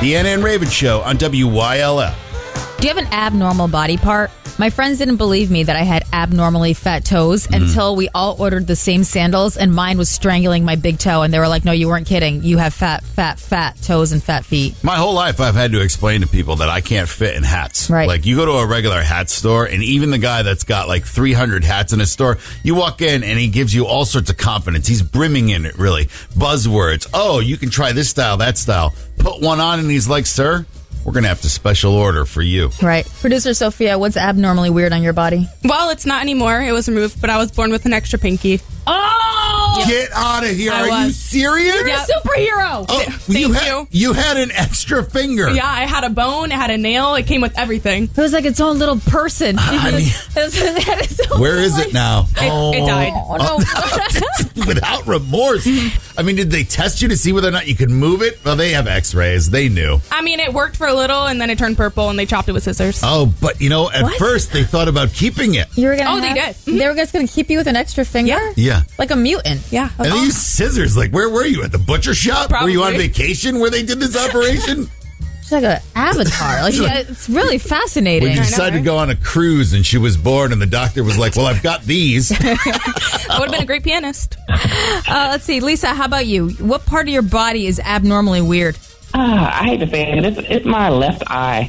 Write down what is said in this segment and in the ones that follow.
The Anna and Raven Show on WYLF. Do you have an abnormal body part? My friends didn't believe me that I had abnormally fat toes until we all ordered the same sandals and mine was strangling my big toe. And they were like, no, you weren't kidding. You have fat toes and fat feet. My whole life, I've had to explain to people that I can't fit in hats. Right. Like, you go to a regular hat store, and even the guy that's got like 300 hats in his store, you walk in and he gives you all sorts of confidence. He's brimming in it, really. Buzzwords. Oh, you can try this style, that style. Put one on, and he's like, sir, we're going to have to special order for you. Right. Producer Sophia, what's abnormally weird on your body? Well, it's not anymore. It was removed, but I was born with an extra pinky. Oh! Get out of here. I Are you was. serious? You're a superhero! Oh, Thank you had an extra finger. Yeah, I had a bone, it had a nail, it came with everything. It was like its own little person. I mean, where is it now? It died. Oh, no. Without remorse. I mean, did they test you to see whether or not you could move it? Well, they have x-rays. They knew. I mean, it worked for a little, and then it turned purple, and they chopped it with scissors. Oh, but at first they thought about keeping it. You were gonna they did. They were just going to keep you with an extra finger? Yeah. Yeah. Like a mutant. Yeah. And they used scissors. Like, where were you? At the butcher shop? Were you on Probably. vacation where they did this operation? It's like an avatar. Like, yeah, it's really fascinating. When you know, decided to right? go on a cruise and she was born and the doctor was like, well, I've got these. I would have been a great pianist. Let's see. Lisa, how about you? What part of your body is abnormally weird? I hate to say it. It's my left eye.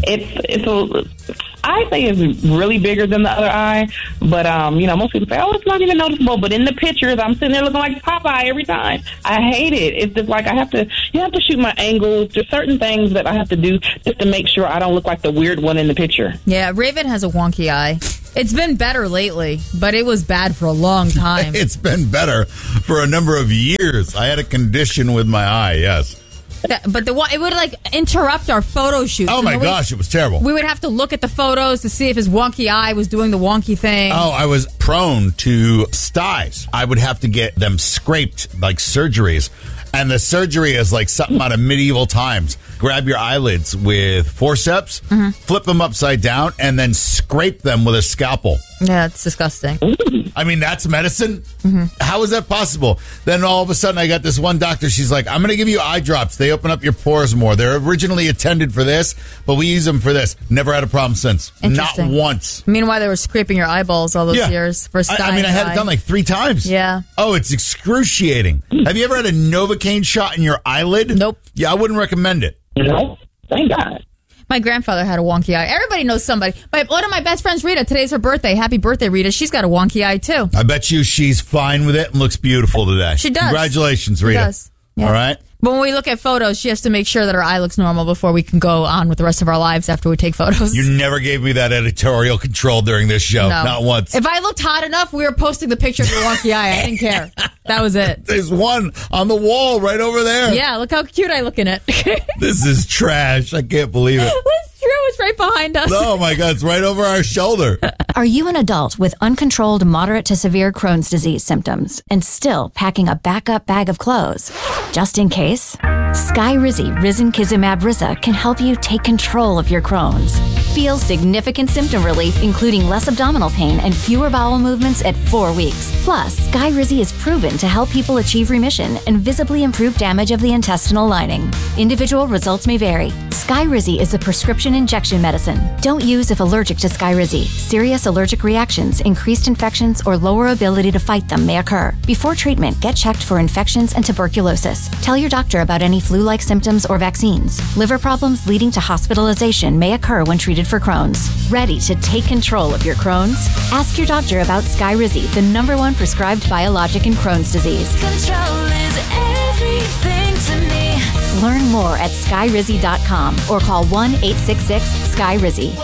I say it's really bigger than the other eye, but most people say, oh, it's not even noticeable. But in the pictures, I'm sitting there looking like Popeye every time. I hate it. It's just like you have to shoot my angles. There's certain things that I have to do just to make sure I don't look like the weird one in the picture. Yeah, Raven has a wonky eye. It's been better lately, but it was bad for a long time. It's been better for a number of years. I had a condition with my eye, yes. But it would like interrupt our photo shoots. Oh, my gosh, it was terrible. We would have to look at the photos to see if his wonky eye was doing the wonky thing. Oh, I was prone to styes. I would have to get them scraped, like surgeries. And the surgery is like something out of medieval times. Grab your eyelids with forceps, flip them upside down, and then scrape them with a scalpel. Yeah, it's disgusting. I mean, that's medicine? How is that possible? Then all of a sudden I got this one doctor. She's like, I'm going to give you eye drops. They open up your pores more. They're originally intended for this, but we use them for this. Never had a problem since. Not Interesting. once. Meanwhile, they were scraping your eyeballs all those years for a sty. I had it done like 3 times. Yeah. Oh, it's excruciating. Have you ever had a Novocaine shot in your eyelid? Nope. Yeah, I wouldn't recommend it. No, thank God. My grandfather had a wonky eye. Everybody knows somebody. One of my best friends, Rita, today's her birthday. Happy birthday, Rita. She's got a wonky eye, too. I bet you she's fine with it and looks beautiful today. She does. Congratulations, Rita. She does. Yeah. All right? But when we look at photos, she has to make sure that her eye looks normal before we can go on with the rest of our lives after we take photos. You never gave me that editorial control during this show. No. Not once. If I looked hot enough, we were posting the picture of your wonky eye. I didn't care. That was it. There's one on the wall right over there. Yeah, look how cute I look in it. This is trash. I can't believe it. It's true. It's right behind us. Oh, my God. It's right over our shoulder. Are you an adult with uncontrolled moderate to severe Crohn's disease symptoms and still packing a backup bag of clothes? Just in case, Skyrizi Risankizumab Riza can help you take control of your Crohn's. Feel significant symptom relief, including less abdominal pain and fewer bowel movements at 4 weeks. Plus, Skyrizi is proven to help people achieve remission and visibly improve damage of the intestinal lining. Individual results may vary. Skyrizi is a prescription injection medicine. Don't use if allergic to Skyrizi. Serious allergic reactions, increased infections, or lower ability to fight them may occur. Before treatment, get checked for infections and tuberculosis. Tell your doctor about any flu-like symptoms or vaccines. Liver problems leading to hospitalization may occur when treated for Crohn's. Ready to take control of your Crohn's? Ask your doctor about Skyrizi, the #1 prescribed biologic in Crohn's disease. Control is everything to me. Learn more at skyrizi.com or call 1-866-SKYRIZI.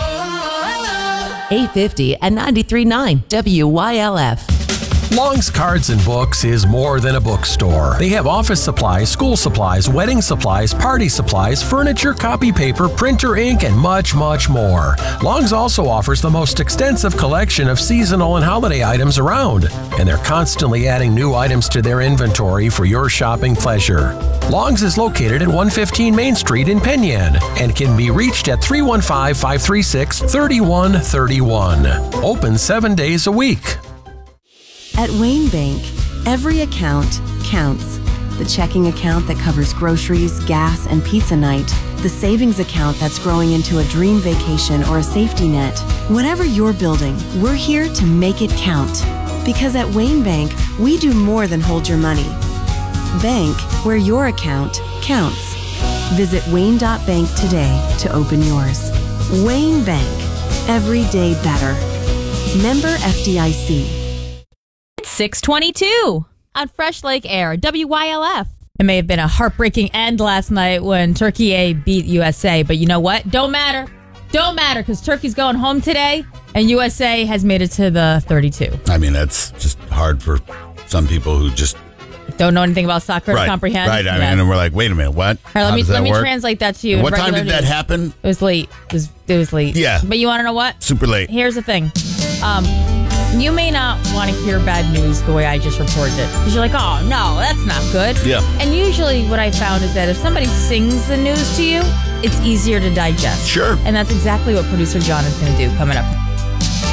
850 and 93.9 WYLF. Long's Cards and Books is more than a bookstore. They have office supplies, school supplies, wedding supplies, party supplies, furniture, copy paper, printer ink, and much, much more. Long's also offers the most extensive collection of seasonal and holiday items around, and they're constantly adding new items to their inventory for your shopping pleasure. Long's is located at 115 Main Street in Penyan and can be reached at 315-536-3131. Open 7 days a week. At Wayne Bank, every account counts. the checking account that covers groceries, gas, and pizza night, the savings account that's growing into a dream vacation or a safety net. Whatever you're building, we're here to make it count. Because at Wayne Bank, we do more than hold your money. Bank where your account counts. Visit Wayne.bank today to open yours. Wayne Bank. Every day better. Member FDIC. It's 6:22 on Fresh Lake Air, WYLF. It may have been a heartbreaking end last night when Turkey A beat USA, but you know what? Don't matter. Don't matter, because Turkey's going home today, and USA has made it to the 32. I mean, that's just hard for some people who just don't know anything about soccer to comprehend. Right. I mean, and we're like, wait a minute, what? All right, let me translate that to you. What time did that happen? It was late. It was late. Yeah. But you want to know what? Super late. Here's the thing. You may not want to hear bad news the way I just reported it, because you're like, oh, no, that's not good. Yeah. And usually what I found is that if somebody sings the news to you, it's easier to digest. Sure. And that's exactly what producer John is going to do coming up.